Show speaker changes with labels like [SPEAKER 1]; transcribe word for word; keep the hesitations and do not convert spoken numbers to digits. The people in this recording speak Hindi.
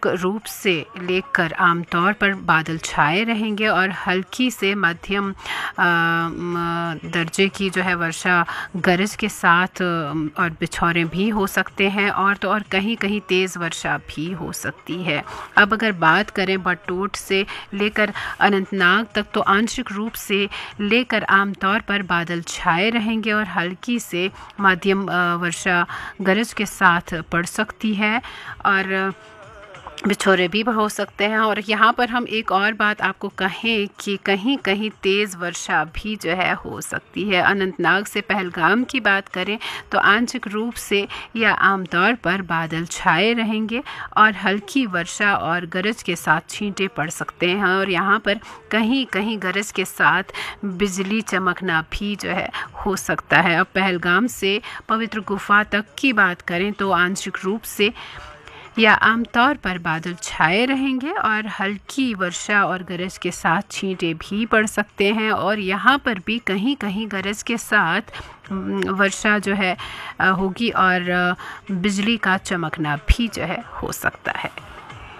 [SPEAKER 1] आंशिक रूप से लेकर आमतौर पर बादल छाए रहेंगे और हल्की से मध्यम दर्जे की जो है वर्षा गरज के साथ और बिछौरें भी हो सकते हैं, और तो और कहीं कहीं तेज़ वर्षा भी हो सकती है। अब अगर बात करें बटोट से लेकर अनंतनाग तक, तो आंशिक रूप से लेकर आमतौर पर बादल छाए रहेंगे और हल्की से मध्यम वर्षा गरज के साथ पड़ सकती है और बिछोरे भी हो सकते हैं। और यहाँ पर हम एक और बात आपको कहें कि कहीं कहीं तेज़ वर्षा भी जो है हो सकती है। अनंतनाग से पहलगाम की बात करें तो आंशिक रूप से या आमतौर पर बादल छाए रहेंगे और हल्की वर्षा और गरज के साथ छींटे पड़ सकते हैं, और यहाँ पर कहीं कहीं गरज के साथ बिजली चमकना भी जो है हो सकता है। अब पहलगाम से पवित्र गुफा तक की बात करें तो आंशिक रूप से या आमतौर पर बादल छाए रहेंगे और हल्की वर्षा और गरज के साथ छींटे भी पड़ सकते हैं, और यहाँ पर भी कहीं कहीं गरज के साथ वर्षा जो है होगी और बिजली का चमकना भी जो है हो सकता है।